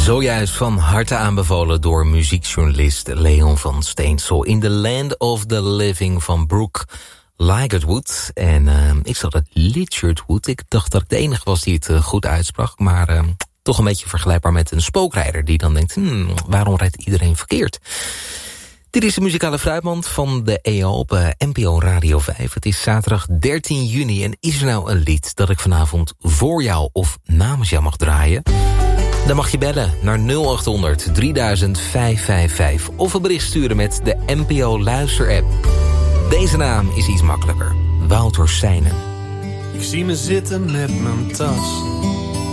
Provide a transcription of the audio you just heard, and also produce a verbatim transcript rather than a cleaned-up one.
Zojuist van harte aanbevolen door muziekjournalist Leon van Steensel. In the Land of the Living van Brooke Ligertwood. En uh, ik zat het Ligertwood. Ik dacht dat ik de enige was die het uh, goed uitsprak. Maar uh, toch een beetje vergelijkbaar met een spookrijder die dan denkt, hmm, waarom rijdt iedereen verkeerd? Dit is de muzikale fruitmand van de E O op uh, N P O Radio vijf. Het is zaterdag dertien juni en is er nou een lied dat ik vanavond voor jou of namens jou mag draaien? Dan mag je bellen naar nul acht honderd drieduizend vijfhonderdvijfenvijftig of een bericht sturen met de N P O Luister-app. Deze naam is iets makkelijker. Wouter Seijnen. Ik zie me zitten met mijn tas.